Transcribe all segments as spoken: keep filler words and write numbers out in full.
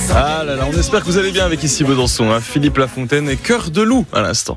Ah là là, on espère que vous allez bien avec Ici Besançon, hein. Philippe Lafontaine et Cœur de loup à l'instant.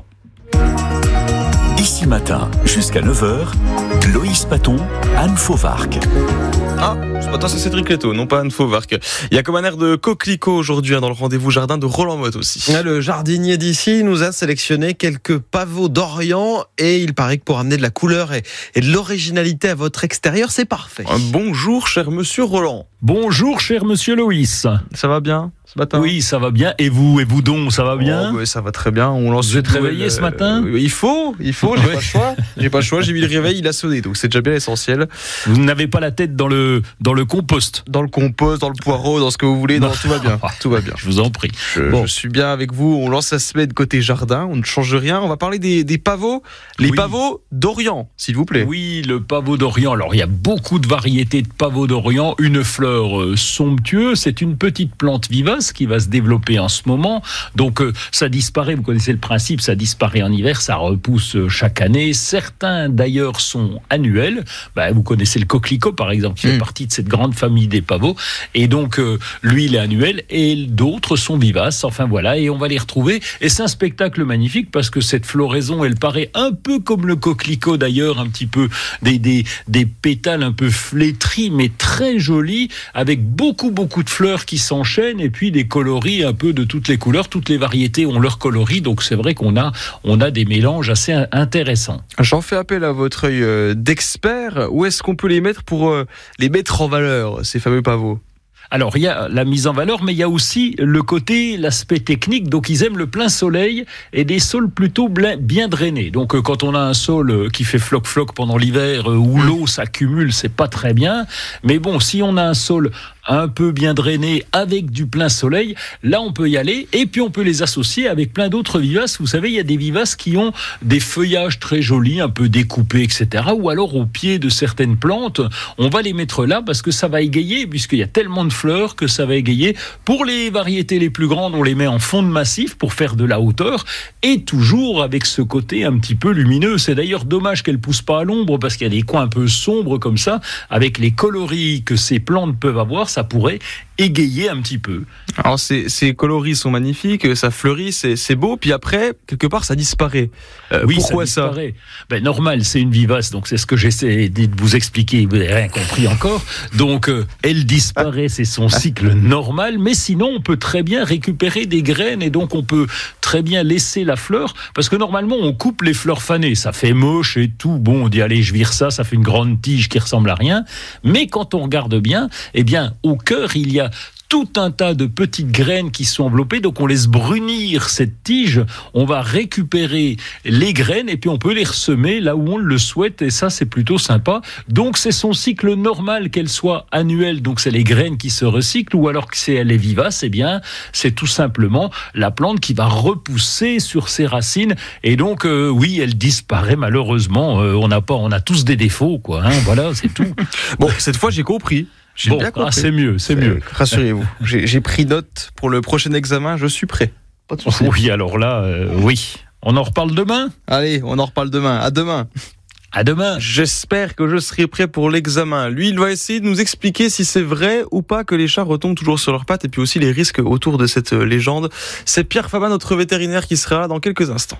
Ici matin, jusqu'à neuf heures, Loïs Paton, Anne Fauvarc. Ah, ce matin c'est Cédric Leto, non pas Anne Fauvarc. Il y a comme un air de coquelicot aujourd'hui hein, dans le rendez-vous jardin de Roland Motte aussi. Le jardinier d'ici nous a sélectionné quelques pavots d'Orient et il paraît que pour amener de la couleur et, et de l'originalité à votre extérieur, c'est parfait. Un bonjour cher monsieur Roland. Bonjour cher monsieur Loïs. Ça va bien ce matin? Oui, ça va bien. Et vous, et vous donc, ça va bien? Oh, bah, ça va très bien. On lance. Vous êtes réveillé euh, ce matin? euh, Il faut, il faut. J'ai Ouais. pas le choix. J'ai pas le choix. J'ai vu le réveil, il a sonné, donc c'est déjà bien l'essentiel. Vous n'avez pas la tête dans le dans le compost? Dans le compost, dans le poireau, dans ce que vous voulez, dans, tout va bien. Tout va bien. Je vous en prie. Je, Bon. je suis bien avec vous. On lance la semaine côté jardin. On ne change rien. On va parler des, des pavots. Les Oui. pavots d'Orient, s'il vous plaît. Oui, le pavot d'Orient. Alors, il y a beaucoup de variétés de pavots d'Orient. Une fleur euh, somptueuse. C'est une petite plante vivace qui va se développer en ce moment. Donc, euh, ça disparaît. Vous connaissez le principe. Ça disparaît en hiver. Ça repousse euh, chaque année. Certains, d'ailleurs, sont annuels. Bah, vous connaissez le coquelicot, par exemple, qui Mmh. fait partie de cette grande famille des pavots. Et donc, euh, lui, il est annuel. Et d'autres sont vivaces. Enfin, voilà. Et on va les retrouver. Et c'est un spectacle magnifique parce que cette floraison, elle paraît un peu comme le coquelicot, d'ailleurs, un petit peu des, des, des pétales un peu flétris, mais très jolis, avec beaucoup, beaucoup de fleurs qui s'enchaînent et puis des coloris un peu de toutes les couleurs. Toutes les variétés ont leur coloris. Donc, c'est vrai qu'on a, on a des mélanges assez intéressants. J'en fais appel à votre œil euh, d'expert. Où est-ce qu'on peut les mettre pour euh, les mettre en valeur, ces fameux pavots? Alors, il y a la mise en valeur, mais il y a aussi le côté, l'aspect technique. Donc, ils aiment le plein soleil et des sols plutôt bien drainés. Donc, euh, quand on a un sol euh, qui fait floc-floc pendant l'hiver, euh, où l'eau s'accumule, c'est pas très bien. Mais bon, si on a un sol un peu bien drainé avec du plein soleil, là, on peut y aller. Et puis, on peut les associer avec plein d'autres vivaces. Vous savez, il y a des vivaces qui ont des feuillages très jolis, un peu découpés, et cetera. Ou alors, au pied de certaines plantes, on va les mettre là parce que ça va égayer, puisqu'il y a tellement de fleurs que ça va égayer. Pour les variétés les plus grandes, on les met en fond de massif pour faire de la hauteur et toujours avec ce côté un petit peu lumineux. C'est d'ailleurs dommage qu'elles poussent pas à l'ombre parce qu'il y a des coins un peu sombres comme ça. Avec les coloris que ces plantes peuvent avoir, ça pourrait égayer un petit peu. Alors ces, ces coloris sont magnifiques, ça fleurit, c'est, c'est beau, puis après, quelque part, ça disparaît. Euh, oui, pourquoi ça ça, disparaît. Ben, normal, c'est une vivace, donc c'est ce que j'essaie de vous expliquer, vous n'avez rien compris encore. Donc, euh, elle disparaît, c'est son cycle normal, mais sinon, on peut très bien récupérer des graines, et donc on peut très bien laisser la fleur, parce que normalement, on coupe les fleurs fanées, ça fait moche et tout, bon, on dit, allez, je vire ça, ça fait une grande tige qui ressemble à rien, mais quand on regarde bien, eh bien, au cœur, il y a tout un tas de petites graines qui sont enveloppées, donc on laisse brunir cette tige, on va récupérer les graines et puis on peut les ressemer là où on le souhaite et ça c'est plutôt sympa. Donc c'est son cycle normal qu'elle soit annuelle, donc c'est les graines qui se recyclent ou alors que c'est elle est vivace, eh bien c'est tout simplement la plante qui va repousser sur ses racines et donc euh, oui elle disparaît malheureusement, euh, on n'a pas, on a tous des défauts quoi, hein, voilà c'est tout. Bon, cette fois j'ai compris. J'ai bon, bien compris. Ah, c'est mieux, c'est mieux. Rassurez-vous, j'ai, j'ai pris note pour le prochain examen, je suis prêt. Pas de souci. Oui, alors là, euh, oui. On en reparle demain ? Allez, on en reparle demain. À demain. À demain. J'espère que je serai prêt pour l'examen. Lui, il va essayer de nous expliquer si c'est vrai ou pas que les chats retombent toujours sur leurs pattes et puis aussi les risques autour de cette légende. C'est Pierre Fabin, notre vétérinaire, qui sera là dans quelques instants.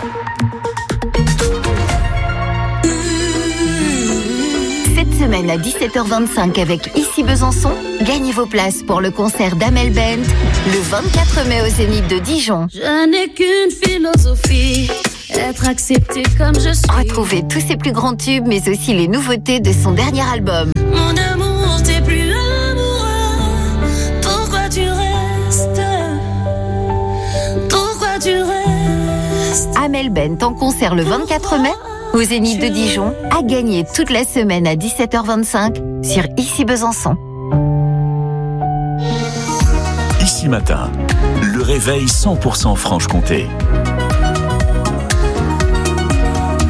Cette semaine à dix-sept heures vingt-cinq avec Ici Besançon, gagnez vos places pour le concert d'Amel Bent le vingt-quatre mai au Zénith de Dijon. Je n'ai qu'une philosophie, être accepté comme je suis. Retrouvez tous ses plus grands tubes, mais aussi les nouveautés de son dernier album. Mon amour, t'es plus amoureux. Pourquoi tu restes? Pourquoi tu restes? Amel Bent en concert le vingt-quatre mai au Zénith de Dijon, à gagner toute la semaine à dix-sept heures vingt-cinq sur Ici Besançon. Ici matin, le réveil cent pour cent Franche-Comté.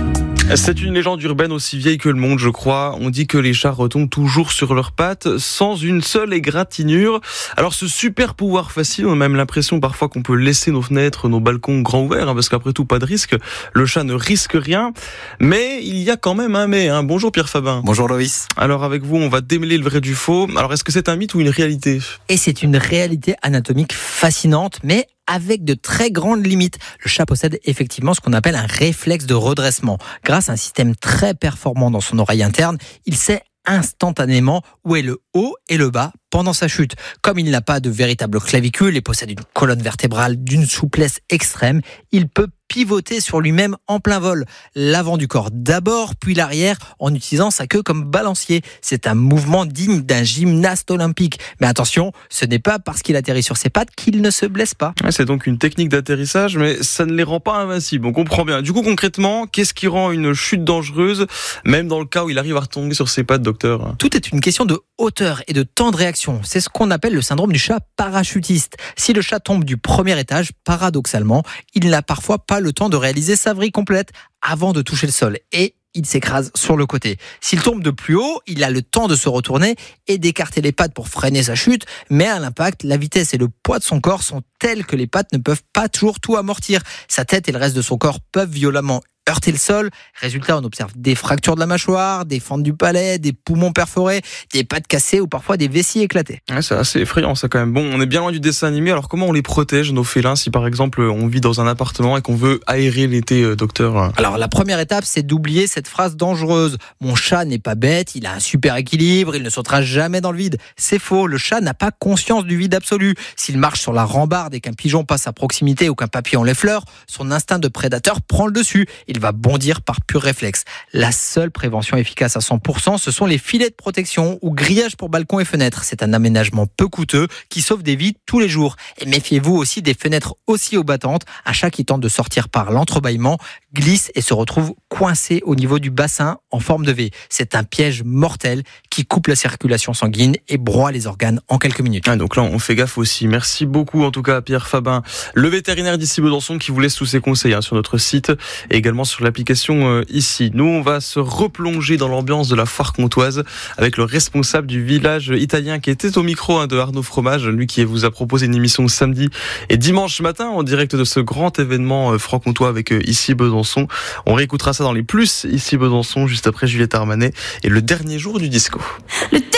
C'est une légende urbaine aussi vieille que le monde, je crois. On dit que les chats retombent toujours sur leurs pattes sans une seule égratignure. Alors ce super pouvoir facile, on a même l'impression parfois qu'on peut laisser nos fenêtres, nos balcons grands ouverts, hein, parce qu'après tout, pas de risque. Le chat ne risque rien. Mais il y a quand même un mais. Hein. Bonjour Pierre Fabin. Bonjour Loïs. Alors avec vous, on va démêler le vrai du faux. Alors est-ce que c'est un mythe ou une réalité ? Et c'est une réalité anatomique fascinante, mais avec de très grandes limites. Le chat possède effectivement ce qu'on appelle un réflexe de redressement. Grâce à un système très performant dans son oreille interne, il sait instantanément où est le haut et le bas pendant sa chute. Comme il n'a pas de véritable clavicule et possède une colonne vertébrale d'une souplesse extrême, il peut pivoter sur lui-même en plein vol. L'avant du corps d'abord, puis l'arrière, en utilisant sa queue comme balancier. C'est un mouvement digne d'un gymnaste olympique. Mais attention, ce n'est pas parce qu'il atterrit sur ses pattes qu'il ne se blesse pas. Ouais, c'est donc une technique d'atterrissage, mais ça ne les rend pas invincibles. On comprend bien. Du coup, concrètement, qu'est-ce qui rend une chute dangereuse, même dans le cas où il arrive à retomber sur ses pattes, docteur ? Tout est une question de hauteur et de temps de réaction. C'est ce qu'on appelle le syndrome du chat parachutiste. Si le chat tombe du premier étage, paradoxalement, il n'a parfois pas le temps de réaliser sa vrille complète avant de toucher le sol. Et il s'écrase sur le côté. S'il tombe de plus haut, il a le temps de se retourner et d'écarter les pattes pour freiner sa chute, mais à l'impact, la vitesse et le poids de son corps sont tels que les pattes ne peuvent pas toujours tout amortir. Sa tête et le reste de son corps peuvent violemment heurter le sol. Résultat, on observe des fractures de la mâchoire, des fentes du palais, des poumons perforés, des pattes cassées ou parfois des vessies éclatées. Ouais, c'est assez effrayant ça quand même. Bon, on est bien loin du dessin animé, alors comment on les protège, nos félins, si par exemple on vit dans un appartement et qu'on veut aérer l'été, euh, docteur ? Alors la première étape, c'est d'oublier cette phrase dangereuse. Mon chat n'est pas bête, il a un super équilibre, il ne sautera jamais dans le vide. C'est faux, le chat n'a pas conscience du vide absolu. S'il marche sur la rambarde et qu'un pigeon passe à proximité ou qu'un papillon l'effleure, son instinct de prédateur prend le dessus. Il va bondir par pur réflexe. La seule prévention efficace à cent pour cent, ce sont les filets de protection ou grillages pour balcons et fenêtres. C'est un aménagement peu coûteux qui sauve des vies tous les jours. Et méfiez-vous aussi des fenêtres aussi haut battantes. Un chat qui tente de sortir par l'entrebâillement glisse et se retrouve coincé au niveau du bassin en forme de V. C'est un piège mortel qui coupe la circulation sanguine et broie les organes en quelques minutes. Ah, donc là, on fait gaffe aussi. Merci beaucoup, en tout cas, à Pierre Fabin, le vétérinaire d'Issy Besançon, qui vous laisse tous ses conseils hein, sur notre site et également sur l'application euh, ici. Nous, on va se replonger dans l'ambiance de la foire comtoise avec le responsable du village italien qui était au micro hein, de Arnaud Fromage, lui qui vous a proposé une émission samedi et dimanche matin en direct de ce grand événement euh, franc-comtois avec euh, Issy Besançon. On réécoutera ça dans les plus Issy Besançon juste après Juliette Armanet et le dernier jour du disco. Le